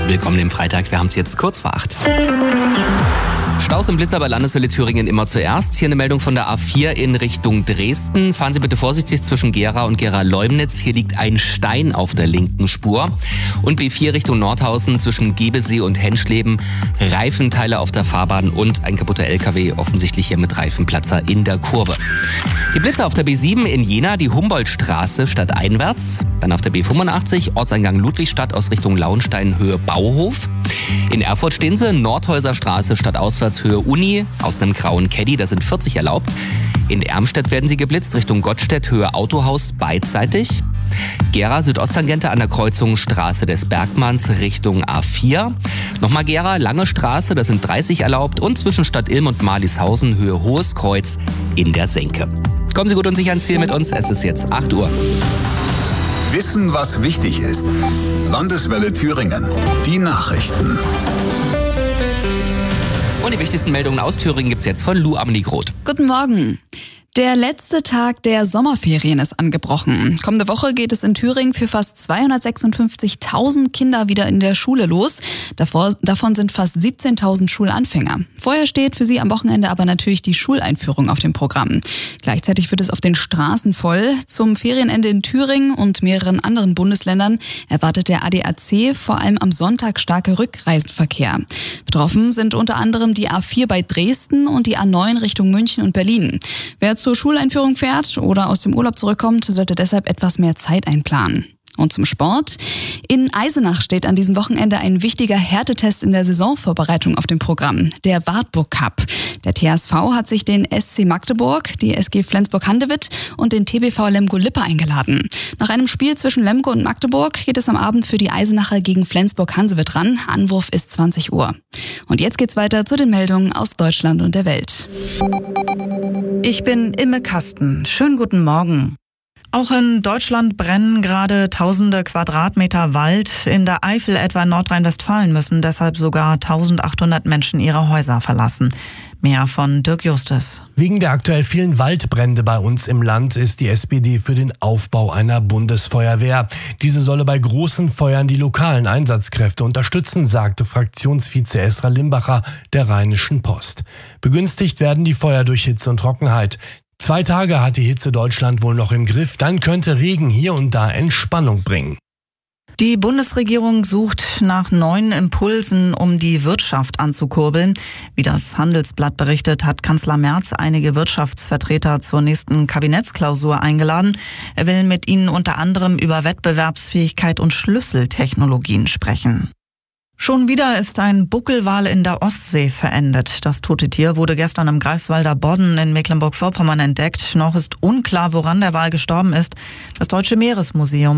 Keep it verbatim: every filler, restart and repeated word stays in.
Willkommen im Freitag, wir haben es jetzt kurz vor acht. Staus und Blitzer bei Landeswelle Thüringen immer zuerst. Hier eine Meldung von der A vier in Richtung Dresden. Fahren Sie bitte vorsichtig zwischen Gera und Gera-Leumnitz. Hier liegt ein Stein auf der linken Spur. Und B vier Richtung Nordhausen zwischen Gebesee und Henschleben. Reifenteile auf der Fahrbahn und ein kaputter L K W, offensichtlich hier mit Reifenplatzer in der Kurve. Die Blitzer auf der B sieben in Jena, die Humboldtstraße stadteinwärts. Dann auf der B fünfundachtzig, Ortseingang Ludwigstadt aus Richtung Lauenstein, Höhe Bauhof. In Erfurt stehen sie, Nordhäuser Straße stadtauswärts Höhe Uni, aus einem grauen Caddy, da sind vierzig erlaubt. In Ermstedt werden sie geblitzt, Richtung Gottstedt, Höhe Autohaus, beidseitig. Gera Südosttangente an der Kreuzung Straße des Bergmanns Richtung A vier. Nochmal Gera, Lange Straße, da sind dreißig erlaubt. Und zwischen Stadt Ilm und Marlishausen, Höhe Hohes Kreuz in der Senke. Kommen Sie gut und sicher ans Ziel mit uns, es ist jetzt acht Uhr. Wissen, was wichtig ist. Landeswelle Thüringen. Die Nachrichten. Und die wichtigsten Meldungen aus Thüringen gibt's jetzt von Lou Amelie Groth. Guten Morgen. Der letzte Tag der Sommerferien ist angebrochen. Kommende Woche geht es in Thüringen für fast zweihundertsechsundfünfzigtausend Kinder wieder in der Schule los. Davor, davon sind fast siebzehntausend Schulanfänger. Vorher steht für sie am Wochenende aber natürlich die Schuleinführung auf dem Programm. Gleichzeitig wird es auf den Straßen voll. Zum Ferienende in Thüringen und mehreren anderen Bundesländern erwartet der A D A C vor allem am Sonntag starke Rückreisenverkehr. Betroffen sind unter anderem die A vier bei Dresden und die A neun Richtung München und Berlin. Wer zur Schuleinführung fährt oder aus dem Urlaub zurückkommt, sollte deshalb etwas mehr Zeit einplanen. Und zum Sport. In Eisenach steht an diesem Wochenende ein wichtiger Härtetest in der Saisonvorbereitung auf dem Programm, der Wartburg Cup. Der T H S V hat sich den S C Magdeburg, die S G Flensburg-Handewitt und den T B V Lemgo-Lippe eingeladen. Nach einem Spiel zwischen Lemgo und Magdeburg geht es am Abend für die Eisenacher gegen Flensburg-Handewitt ran. Anwurf ist zwanzig Uhr. Und jetzt geht's weiter zu den Meldungen aus Deutschland und der Welt. Ich bin Imme Kasten. Schönen guten Morgen. Auch in Deutschland brennen gerade tausende Quadratmeter Wald. In der Eifel etwa in Nordrhein-Westfalen müssen deshalb sogar eintausendachthundert Menschen ihre Häuser verlassen. Mehr von Dirk Justus. Wegen der aktuell vielen Waldbrände bei uns im Land ist die S P D für den Aufbau einer Bundesfeuerwehr. Diese solle bei großen Feuern die lokalen Einsatzkräfte unterstützen, sagte Fraktionsvize Esra Limbacher der Rheinischen Post. Begünstigt werden die Feuer durch Hitze und Trockenheit. Zwei Tage hat die Hitze Deutschland wohl noch im Griff, dann könnte Regen hier und da Entspannung bringen. Die Bundesregierung sucht nach neuen Impulsen, um die Wirtschaft anzukurbeln. Wie das Handelsblatt berichtet, hat Kanzler Merz einige Wirtschaftsvertreter zur nächsten Kabinettsklausur eingeladen. Er will mit ihnen unter anderem über Wettbewerbsfähigkeit und Schlüsseltechnologien sprechen. Schon wieder ist ein Buckelwal in der Ostsee verendet. Das tote Tier wurde gestern im Greifswalder Bodden in Mecklenburg-Vorpommern entdeckt. Noch ist unklar, woran der Wal gestorben ist. Das Deutsche Meeresmuseum